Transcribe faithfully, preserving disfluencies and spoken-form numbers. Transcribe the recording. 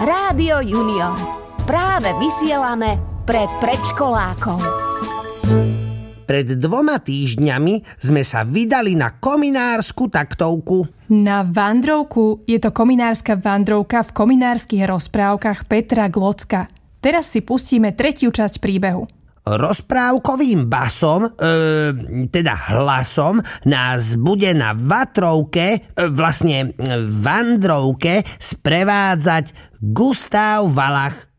Rádio Junior. Práve vysielame pre predškolákov. Pred dvoma týždňami sme sa vydali na kominársku taktovku. Na vandrovku. Je to kominárska vandrovka v kominárskych rozprávkach Petra Glocka. Teraz si pustíme tretiu časť príbehu. Rozprávkovým basom, e, teda hlasom, nás bude na vatrovke, e, vlastne vandrovke sprevádzať Gustav Valach.